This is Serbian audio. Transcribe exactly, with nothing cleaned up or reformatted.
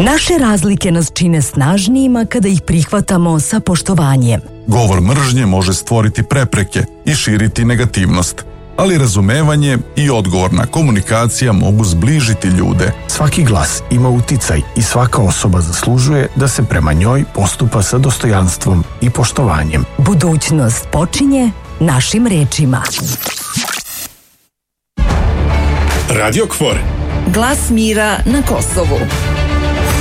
Naše razlike nas čine snažnijima kada ih prihvatamo sa poštovanjem. Govor mržnje može stvoriti prepreke i širiti negativnost, ali razumevanje i odgovorna komunikacija mogu zbližiti ljude. Svaki glas ima uticaj i svaka osoba zaslužuje da se prema njoj postupa sa dostojanstvom i poštovanjem. Budućnost počinje našim rečima. Radio Kvor. Glas mira na Kosovu.